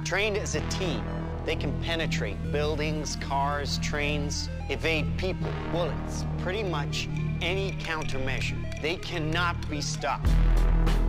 Trained as a team, they can penetrate buildings, cars, trains, evade people, bullets, pretty much any countermeasure. They cannot be stopped.